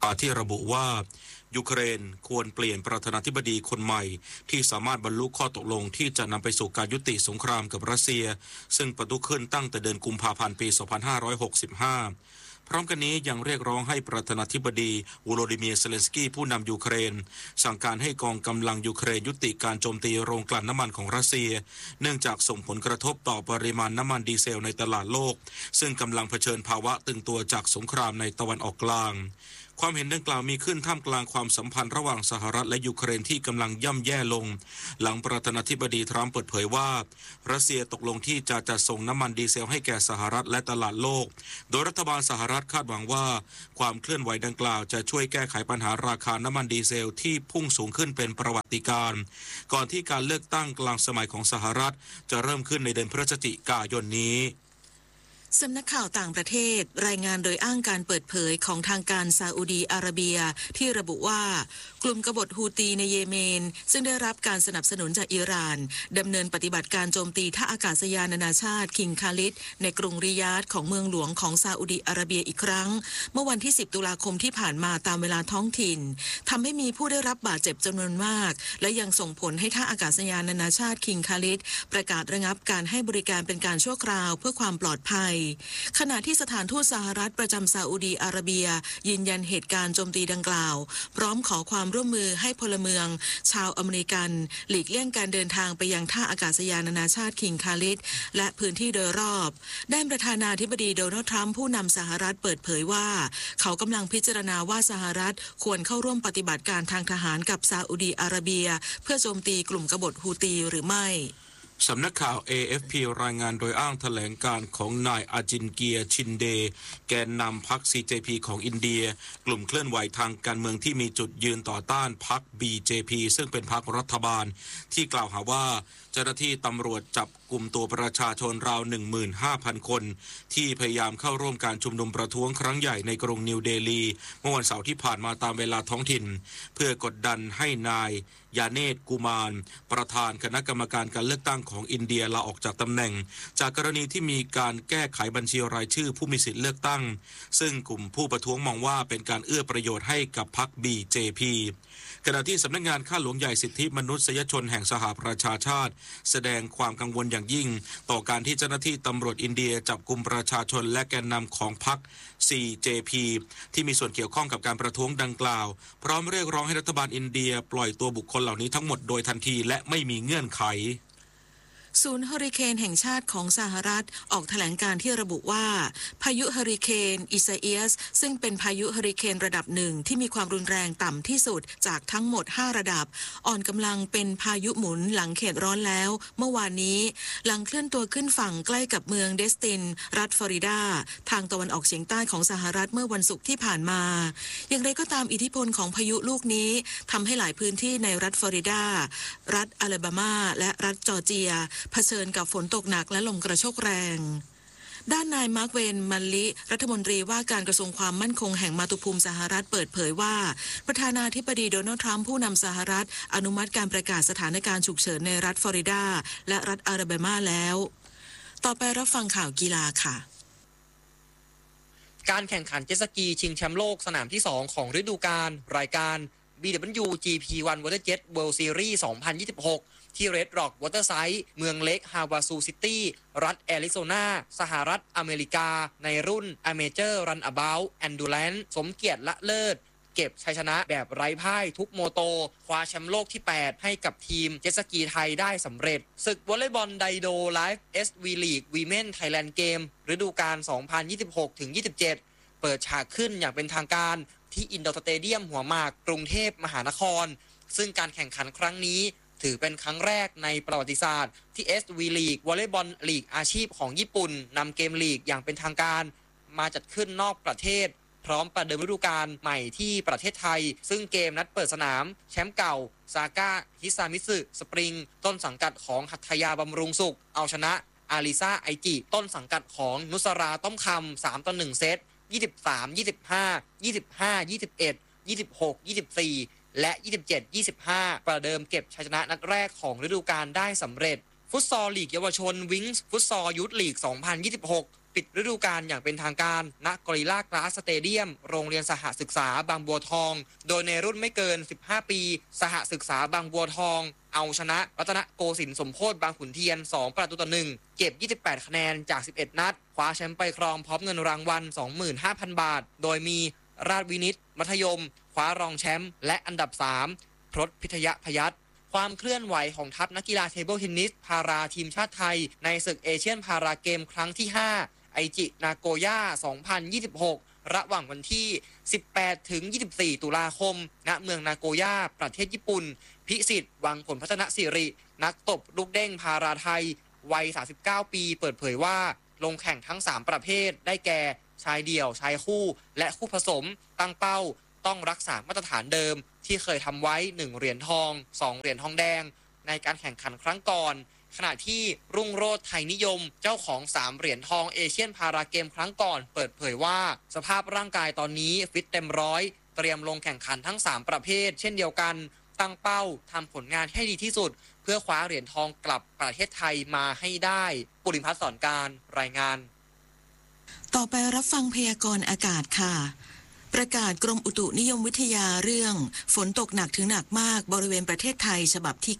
าที่ระบุว่ายูเครนควรเปลี่ยนประธานาธิบดีคนใหม่ที่สามารถบรรลุข้อตกลงที่จะนำไปสู่การยุติสงครามกับรัสเซียซึ่งประทุขึ้นตั้งแต่เดือนกุมภาพันธ์ปี 2565 พร้อมกันนี้ยังเรียกร้องให้ประธานาธิบดีโวโลดิเมียร์เซเลนสกี้ผู้นำยูเครนสั่งการให้กองกำลังยูเครนยุติการโจมตีโรงกลั่นน้ำมันของรัสเซียเนื่องจากส่งผลกระทบต่อปริมาณน้ำมันดีเซลในตลาดโลกซึ่งกำลังเผชิญภาวะตึงตัวจากสงครามในตะวันออกกลางความเห็นดังกล่าวมีขึ้นท่ามกลางความสัมพันธ์ระหว่างสหรัฐและยูเครนที่กำลังย่ำแย่ลงหลังประธานาธิบดีทรัมป์เปิดเผยว่ารัสเซียตกลงที่จะจัดส่งน้ำมันดีเซลให้แก่สหรัฐและตลาดโลกโดยรัฐบาลสหรัฐคาดหวังว่าความเคลื่อนไหวดังกล่าวจะช่วยแก้ไขปัญหาราคาน้ำมันดีเซลที่พุ่งสูงขึ้นเป็นประวัติการณ์ก่อนที่การเลือกตั้งกลางสมัยของสหรัฐจะเริ่มขึ้นในเดือนพฤศจิกายนนี้สำนักข่าวต่างประเทศรายงานโดยอ้างการเปิดเผยของทางการซาอุดีอาระเบียที่ระบุว่ากลุ่มกบฏฮูตีในเยเมนซึ่งได้รับการสนับสนุนจากอิหร่านดำเนินปฏิบัติการโจมตีท่าอากาศยานนานาชาติคิงคาลิดในกรุงริยาดของเมืองหลวงของซาอุดีอาระเบียอีกครั้งเมื่อวันที่10ตุลาคมที่ผ่านมาตามเวลาท้องถิ่นทำให้มีผู้ได้รับบาดเจ็บจำนวนมากและยังส่งผลให้ท่าอากาศยานนานาชาติคิงคาลิดประกาศระงับการให้บริการเป็นการชั่วคราวเพื่อความปลอดภัยขณะที่สถานทูตสหรัฐประจำซาอุดีอาระเบียยืนยันเหตุการณ์โจมตีดังกล่าวพร้อมขอความร่วมมือให้พลเมืองชาวอเมริกันหลีกเลี่ยงการเดินทางไปยังท่าอากาศยานนานาชาติคิงคาลิดและพื้นที่โดยรอบด้านประธานาธิบดีโดนัลด์ทรัมป์ผู้นำสหรัฐเปิดเผยว่าเขากำลังพิจารณาว่าสหรัฐควรเข้าร่วมปฏิบัติการทางทหารกับซาอุดีอาระเบียเพื่อโจมตีกลุ่มกบฏฮูตีหรือไม่สำนักข่าว AFP รายงานโดยอ้างแถลงการของนายอาจินเกียชินเดแกนนำพรรค CJP ของอินเดียกลุ่มเคลื่อนไหวทางการเมืองที่มีจุดยืนต่อต้านพรรค BJP ซึ่งเป็นพรรครัฐบาลที่กล่าวหาว่าเจ้าหน้าที่ตำรวจจับกลุ่มตัวประชาชนราว 15,000 คนที่พยายามเข้าร่วมการชุมนุมประท้วงครั้งใหญ่ในกรุงนิวเดลีเมื่อวันเสาร์ที่ผ่านมาตามเวลาท้องถิ่นเพื่อกดดันให้นายยาเนตกูมานประธานคณะกรรมการการเลือกตั้งของอินเดียลาออกจากตำแหน่งจากกรณีที่มีการแก้ไขบัญชีรายชื่อผู้มีสิทธิเลือกตั้งซึ่งกลุ่มผู้ประท้วงมองว่าเป็นการเอื้อประโยชน์ให้กับพรรค BJP ขณะที่สำนักงานข้าหลวงใหญ่สิทธิมนุษยชนแห่งสหประชาชาติแสดงความกังวลอย่างยิ่งต่อการที่เจ้าหน้าที่ตำรวจอินเดียจับกุมประชาชนและแกนนำของพรรค CJP ที่มีส่วนเกี่ยวข้องกับการประท้วงดังกล่าวพร้อมเรียกร้องให้รัฐบาลอินเดียปล่อยตัวบุคคลเหล่านี้ทั้งหมดโดยทันทีและไม่มีเงื่อนไขศูนย์เฮอริเคนแห่งชาติของสหรัฐออกแถลงการที่ระบุว่าพายุเฮอริเคนอิซาเอียสซึ่งเป็นพายุเฮอริเคนระดับหนึ่งที่มีความรุนแรงต่ำที่สุดจากทั้งหมด5ระดับอ่อนกำลังเป็นพายุหมุนหลังเขตร้อนแล้วเมื่อวานนี้หลังเคลื่อนตัวขึ้นฝั่งใกล้กับเมืองเดสตินรัฐฟลอริดาทางตะวันออกเฉียงใต้ของสหรัฐเมื่อวันศุกร์ที่ผ่านมาอย่างไรก็ตามอิทธิพลของพายุลูกนี้ทำให้หลายพื้นที่ในรัฐฟลอริดารัฐอลาบามาและรัฐจอร์เจียเผชิญกับฝนตกหนักและลมกระโชกแรงด้านนายมาร์คเวนมันลิรัฐมนตรีว่าการกระทรวงความมั่นคงแห่งมาตุภูมิสหรัฐเปิดเผยว่าประธานาธิบดีโดนัลด์ทรัมป์ผู้นำสหรัฐอนุมัติการประกาศสถานการณ์ฉุกเฉินในรัฐฟลอริดาและรัฐอลาบามาแล้วต่อไปรับฟังข่าวกีฬาค่ะการแข่งขันเจ็ตสกีชิงแชมป์โลกสนามที่2ของฤดูกาลรายการ BWGP1 WaterJet World Series 2026ที่ Red Rock Waterside เมืองเล็กฮาวาซูซิตี้รัฐแอริโซนาสหรัฐอเมริกาในรุ่น Amateur Runabout Endurance สมเกียรติละเลิศเก็บชัยชนะแบบไร้พ่ายทุกโมโตคว้าแชมป์โลกที่8ให้กับทีมเจ็ตสกีไทยได้สำเร็จศึกวอลเลย์บอลไดโดไลฟ์ SV League Women Thailand Game ฤดูกาล 2026-27 เปิดฉากขึ้นอย่างเป็นทางการที่อินดอร์สเตเดียมหัวหมากกรุงเทพมหานครซึ่งการแข่งขันครั้งนี้ถือเป็นครั้งแรกในประวัติศาสตร์ที่ SV League วอลเลย์บอลลีกอาชีพของญี่ปุ่นนำเกมลีกอย่างเป็นทางการมาจัดขึ้นนอกประเทศพร้อมประเดิมฤดูกาลใหม่ที่ประเทศไทยซึ่งเกมนัดเปิดสนามแชมป์เก่าซาก้าฮิซามิสึสปริงต้นสังกัดของหัตถยาบำรุงสุขเอาชนะอาริซาไอจิต้นสังกัดของนุสราต้มคำ3-1 เซต23-25 25-21 26-24 และ 27-25 ประเดิมเก็บชัยชนะนัดแรกของฤดูกาลได้สำเร็จฟุตซอลลีกเยาวชนวิงส์ฟุตซอลยูทลีก 2026 ปิดฤดูกาลอย่างเป็นทางการณกอริลลากลาสสเตเดียมโรงเรียนสหศึกษาบางบัวทองโดยในรุ่นไม่เกิน15ปีสหศึกษาบางบัวทองเอาชนะรัตนโกสินทร์สมโพธิบางขุนเทียน2-1เก็บ28คะแนนจาก11นัดคว้าแชมป์ไปครองพร้อมเงินรางวัล 25,000 บาทโดยมีราชวินิตมัธยมคว้ารองแชมป์และอันดับ3พรตพิทยพยัคฆ์ความเคลื่อนไหวของทัพนักกีฬาเทเบิลเทนนิสพาราทีมชาติไทยในศึกเอเชียนพาราเกมครั้งที่5ไอจินาโกย่า2026ระหว่างวันที่18ถึง24ตุลาคมณเมืองนาโกย่าประเทศญี่ปุ่นพิสิทธิ์วังผลพัฒนสิรินักตบลูกเด้งพาราไทยวัย39ปีเปิดเผยว่าลงแข่งทั้ง3ประเภทได้แก่ชายเดี่ยวชายคู่และคู่ผสมตั้งเป้าต้องรักษามาตรฐานเดิมที่เคยทำไว้1เหรียญทอง2เหรียญทองแดงในการแข่งขันครั้งก่อนขณะที่รุ่งโรจน์ไทยนิยมเจ้าของ3เหรียญทองเอเชียนพาราเกมครั้งก่อนเปิดเผยว่าสภาพร่างกายตอนนี้ฟิตเต็มร้อยเตรียมลงแข่งขันทั้ง3ประเภทเช่นเดียวกันตั้งเป้าทำผลงานให้ดีที่สุดเพื่อคว้าเหรียญทองกลับประเทศไทยมาให้ได้ปุริพัฒน์สอนการรายงานต่อไปรับฟังพยากรณ์อากาศค่ะประกาศกรมอุตุนิยมวิทยาเรื่องฝนตกหนักถึงหนักมากบริเวณประเทศไทยฉบับที่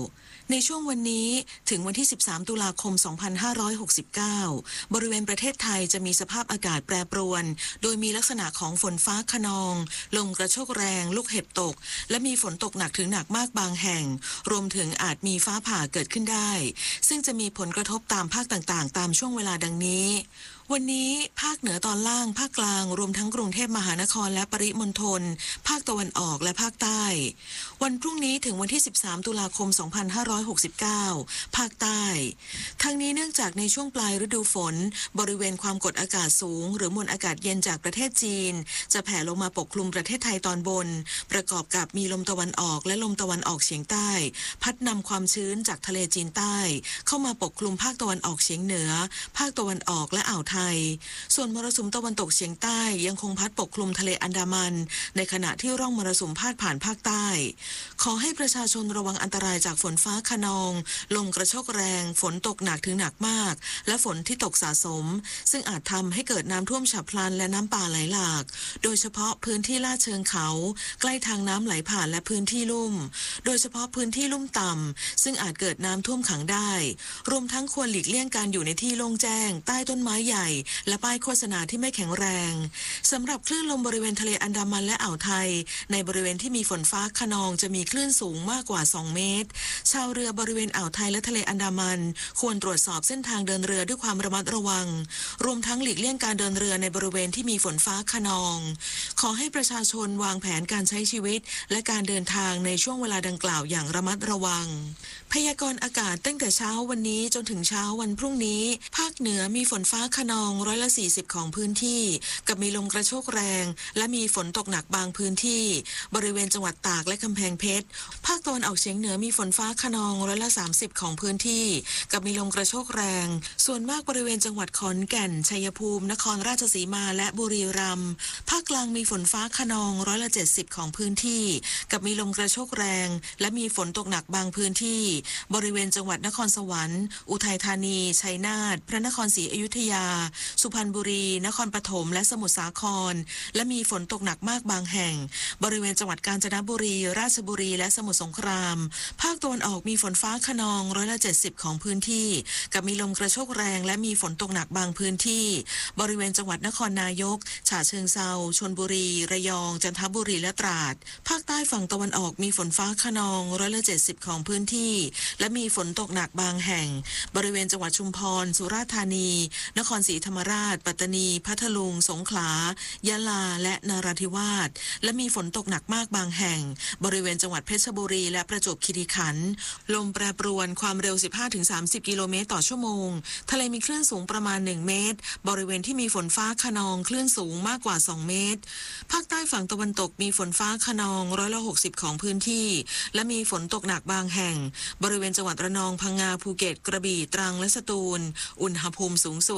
9ในช่วงวันนี้ถึงวันที่13ตุลาคม2569บริเวณประเทศไทยจะมีสภาพอากาศแปรปรวนโดยมีลักษณะของฝนฟ้าคะนองลมกระโชกแรงลูกเห็บตกและมีฝนตกหนักถึงหนักมากบางแห่งรวมถึงอาจมีฟ้าผ่าเกิดขึ้นได้ซึ่งจะมีผลกระทบตามภาคต่างๆตามช่วงเวลาดังนี้วันนี้ภาคเหนือตอนล่างภาคกลางรวมทั้งกรุงเทพมหานครและปริมณฑลภาคตะวันออกและภาคใต้วันพรุ่งนี้ถึงวันที่13ตุลาคม2569ภาคใต้ทั้งนี้เนื่องจากในช่วงปลายฤดูฝนบริเวณความกดอากาศสูงหรือมวลอากาศเย็นจากประเทศจีนจะแผ่ลงมาปกคลุมประเทศไทยตอนบนประกอบกับมีลมตะวันออกและลมตะวันออกเฉียงใต้พัดนำความชื้นจากทะเลจีนใต้เข้ามาปกคลุมภาคตะวันออกเฉียงเหนือภาคตะวันออกและอ่าวไทยส่วนมรสุมตะวันตกเฉียงใต้ยังคงพัดปกคลุมทะเลอันดามันในขณะที่ร่องมรสุมพาดผ่านภาคใต้ขอให้ประชาชนระวังอันตรายจากฝนฟ้าคะนองลมกระโชกแรงฝนตกหนักถึงหนักมากและฝนที่ตกสะสมซึ่งอาจทำให้เกิดน้ำท่วมฉับพลันและน้ำป่าไหลหลากโดยเฉพาะพื้นที่ลาดเชิงเขาใกล้ทางน้ำไหลผ่านและพื้นที่ลุ่มโดยเฉพาะพื้นที่ลุ่มต่ำซึ่งอาจเกิดน้ำท่วมขังได้รวมทั้งควรหลีกเลี่ยงการอยู่ในที่โล่งแจ้งใต้ต้นไม้ใหญ่และป้ายโฆษณาที่ไม่แข็งแรงสำหรับคลื่นลมบริเวณทะเลอันดามันและอ่าวไทยในบริเวณที่มีฝนฟ้าคะนองจะมีคลื่นสูงมากกว่า2เมตรชาวเรือบริเวณอ่าวไทยและทะเลอันดามันควรตรวจสอบเส้นทางเดินเรือด้วยความระมัดระวังรวมทั้งหลีกเลี่ยงการเดินเรือในบริเวณที่มีฝนฟ้าคะนองขอให้ประชาชนวางแผนการใช้ชีวิตและการเดินทางในช่วงเวลาดังกล่าวอย่างระมัดระวังพยากรณ์อากาศตั้งแต่เช้าวันนี้จนถึงเช้าวันพรุ่งนี้ภาคเหนือมีฝนฟ้าคะนอง40%ของพื้นที่กับมีลมกระโชกแรงและมีฝนตกหนักบางพื้นที่บริเวณจังหวัดตากและกำแพงเพชรภาคตะวันออกเฉียงเหนือมีฝนฟ้าคะนอง30%ของพื้นที่กับมีลมกระโชกแรงส่วนมากบริเวณจังหวัดขอนแก่นชัยภูมินครราชสีมาและบุรีรัมย์ภาคกลางมีฝนฟ้าคะนอง70%ของพื้นที่กับมีลมกระโชกแรงและมีฝนตกหนักบางพื้นที่บริเวณจังหวัดนครสวรรค์อุทัยธานีชัยนาทพระนครศรีอยุธยาสุพรรณบุรีนครปฐมและสมุทรสาครและมีฝนตกหนักมากบางแห่งบริเวณจังหวัดกาญจนบุรีราชบุรีและสมุทรสงครามภาคตะวันออกมีฝนฟ้าคะนอง70%ของพื้นที่กับมีลมกระโชกแรงและมีฝนตกหนักบางพื้นที่บริเวณจังหวัดนครนายกฉะเชิงเทราชลบุรีระยองจันทบุรีและตราดภาคใต้ฝั่งตะวันออกมีฝนฟ้าคะนอง70%ของพื้นที่และมีฝนตกหนักบางแห่งบริเวณจังหวัดชุมพรสุราษฎร์ธานีนครศรีธรรมราชปัตตานีพัทลุงสงขลายะลาและนราธิวาสและมีฝนตกหนักมากบางแห่งบริเวณจังหวัดเพชรบุรีและประจวบคีรีขันธ์ลมแปรปรวนความเร็ว 15-30 กิโลเมตรต่อชั่วโมงทะเลมีคลื่นสูงประมาณ1เมตรบริเวณที่มีฝนฟ้าคะนองคลื่นสูงมากกว่า2เมตรภาคใต้ฝั่งตะวันตกมีฝนฟ้าคะนอง60%ของพื้นที่และมีฝนตกหนักบางแห่งบริเวณจังหวัดระนองพังงาภูเก็ตกระบี่ตรังและสตูลอุณหภูมิสูงสุด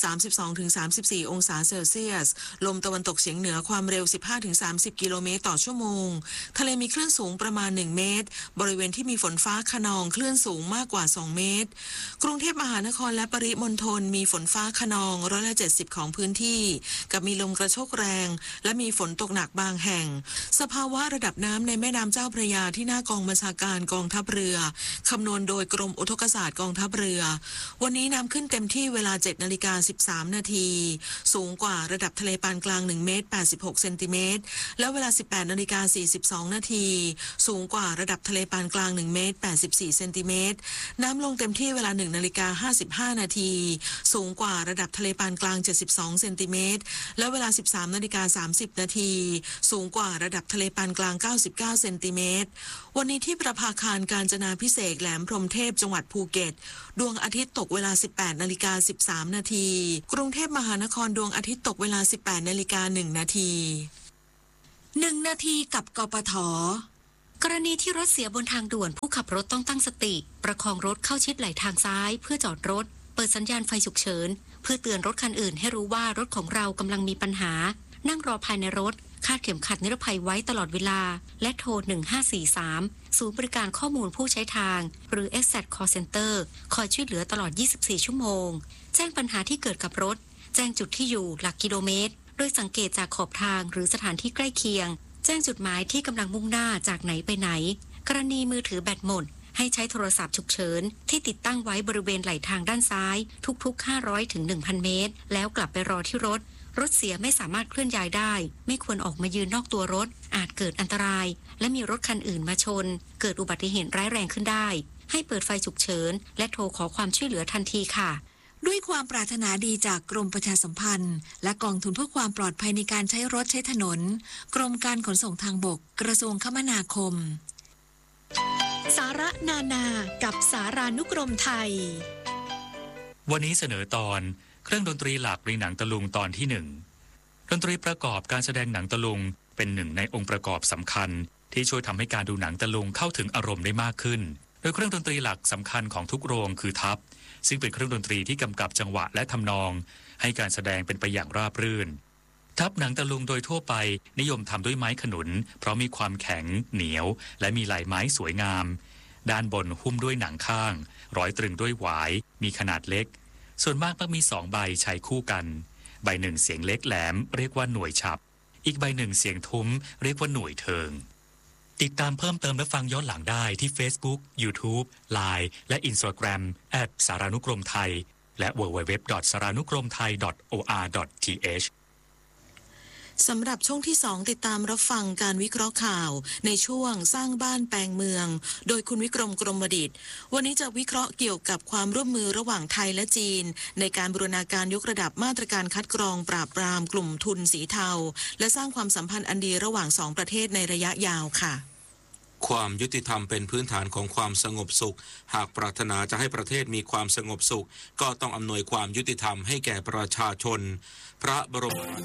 32-34 องศาเซลเซียสลมตะวันตกเฉียงเหนือความเร็ว 15-30 กิโลเมตรต่อชั่วโมงทะเลมีคลื่นสูงประมาณ1เมตรบริเวณที่มีฝนฟ้าคะนองคลื่นสูงมากกว่า2เมตรกรุงเทพมหานครและปริมณฑลมีฝนฟ้าคะนอง70%ของพื้นที่กับมีลมกระโชกแรงและมีฝนตกหนักบางแห่งสภาวะระดับน้ำในแม่น้ำเจ้าพระยาที่หน้ากองบัญชาการกองทัพเรือคำนวณโดยกรมอุทกศาสตร์กองทัพเรือวันนี้น้ำขึ้นเต็มที่เวลา 7:13 นาทีสูงกว่าระดับทะเลปานกลาง1เมตร86เซนติเมตรและเวลา 18:42 นาทีสูงกว่าระดับทะเลปานกลาง1เมตร84เซนติเมตรน้ำลงเต็มที่เวลา 1:55 นาทีสูงกว่าระดับทะเลปานกลาง72เซนติเมตรและเวลา 13:30 นาทีสูงกว่าระดับทะเลปานกลาง99เซนติเมตรวันนี้ที่ประภาคารกาญจนาภิเษกแหลมพรหมเทพจังหวัดภูเก็ตดวงอาทิตย์ตกเวลา 18:13 นาทีกรุงเทพมหานครดวงอาทิตย์ตกเวลา 18:01 นาที 1 นาทีกับกปท.กรณีที่รถเสียบนทางด่วนผู้ขับรถต้องตั้งสติประคองรถเข้าชิดไหลทางซ้ายเพื่อจอดรถเปิดสัญญาณไฟฉุกเฉินเพื่อเตือนรถคันอื่นให้รู้ว่ารถของเรากำลังมีปัญหานั่งรอภายในรถคาดเข็มขัดนิรภัยไว้ตลอดเวลาและโทร1543ศูนย์บริการข้อมูลผู้ใช้ทางหรือ Exat Call Center คอยช่วยเหลือตลอด24ชั่วโมงแจ้งปัญหาที่เกิดกับรถแจ้งจุดที่อยู่หลักกิโลเมตรโดยสังเกตจากขอบทางหรือสถานที่ใกล้เคียงแจ้งจุดหมายที่กำลังมุ่งหน้าจากไหนไปไหนกรณีมือถือแบตหมดให้ใช้โทรศัพท์ฉุกเฉินที่ติดตั้งไว้บริเวณไหล่ทางด้านซ้ายทุกๆ500ถึง 1,000 เมตรแล้วกลับไปรอที่รถเสียไม่สามารถเคลื่อนย้ายได้ไม่ควรออกมายืนนอกตัวรถอาจเกิดอันตรายและมีรถคันอื่นมาชนเกิดอุบัติเหตุร้ายแรงขึ้นได้ให้เปิดไฟฉุกเฉินและโทรขอความช่วยเหลือทันทีค่ะด้วยความปรารถนาดีจากกรมประชาสัมพันธ์และกองทุนเพื่อความปลอดภัยในการใช้รถใช้ถนนกรมการขนส่งทางบกกระทรวงคมนาคมสาระนานากับสารานุกรมไทยวันนี้เสนอตอนเครื่องดนตรีหลักในหนังตะลุงตอนที่1ดนตรีประกอบการแสดงหนังตะลุงเป็นหนึ่งในองค์ประกอบสำคัญที่ช่วยทำให้การดูหนังตะลุงเข้าถึงอารมณ์ได้มากขึ้นโดยเครื่องดนตรีหลักสำคัญของทุกโรงคือทัพซึ่งเป็นเครื่องดนตรีที่กำกับจังหวะและทำนองให้การแสดงเป็นไปอย่างราบรื่นทัพหนังตะลุงโดยทั่วไปนิยมทำด้วยไม้ขนุนเพราะมีความแข็งเหนียวและมีลายไม้สวยงามด้านบนหุ้มด้วยหนังข้างร้อยตรึงด้วยหวายมีขนาดเล็กส่วนมากมักมี2ใบใช้คู่กันใบหนึ่งเสียงเล็กแหลมเรียกว่าหน่วยฉับอีกใบหนึ่งเสียงทุ้มเรียกว่าหน่วยเทิงติดตามเพิ่มเติมและฟังย้อนหลังได้ที่ Facebook, YouTube, Line และ Instagram @ สารานุกรมไทยและ www.saranukromthai.or.th สำหรับช่วงที่2ติดตามรับฟังการวิเคราะห์ข่าวในช่วงสร้างบ้านแปลงเมืองโดยคุณวิกรมกรมดิษฐ์วันนี้จะวิเคราะห์เกี่ยวกับความร่วมมือระหว่างไทยและจีนในการบูรณาการยกระดับมาตรการคัดกรองปราบปรามกลุ่มทุนสีเทาและสร้างความสัมพันธ์อันดีระหว่าง2ประเทศในระยะยาวค่ะความยุติธรรมเป็นพื้นฐานของความสงบสุขหากปรารถนาจะให้ประเทศมีความสงบสุขก็ต้องอำนวยความยุติธรรมให้แก่ประชาชนพระบรม